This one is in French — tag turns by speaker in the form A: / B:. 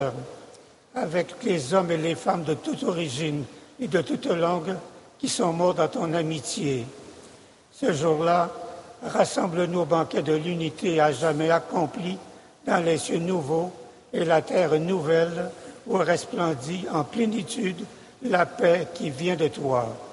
A: avec les hommes et les femmes de toute origine et de toute langue qui sont morts dans ton amitié. Ce jour-là, rassemble-nous au banquet de l'unité à jamais accomplie dans les cieux nouveaux et la terre nouvelle où resplendit en plénitude la paix qui vient de toi.